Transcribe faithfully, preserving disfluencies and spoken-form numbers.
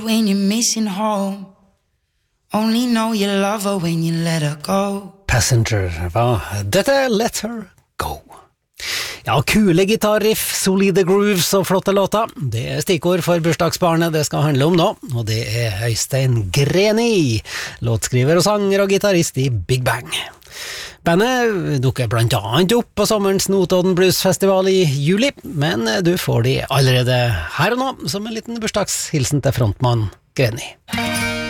When you're missing home, only know you love her when you let her go. Passenger, hva? Dette Let Her Go. Ja, kule gitarriff, solide grooves og flotte låter. Det er stikkord for bursdagsbarnet det skal handle om nå, og det er Øystein Greni, låtskriver og sanger og gitarrist i Big Bang. Bandet dukker blant annet opp på sommerens Notodden Bluesfestival i juli, men du får de allerede her og nå som en liten bursdagshilsen til frontmann Greni.